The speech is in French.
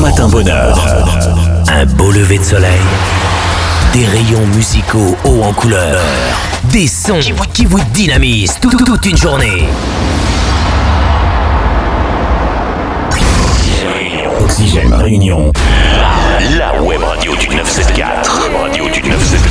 Matin Bonheur. Un beau lever de soleil, des rayons musicaux hauts en couleur, des sons qui vous dynamisent toute une journée. Oxygène Réunion. La web radio du 974.